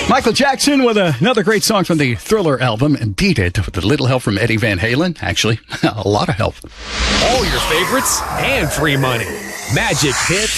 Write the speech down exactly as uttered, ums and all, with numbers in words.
Michael Jackson with another great song from the Thriller album, and Beat It with a little help from Eddie Van Halen. Actually, a lot of help. All your favorites and free money. Magic Hits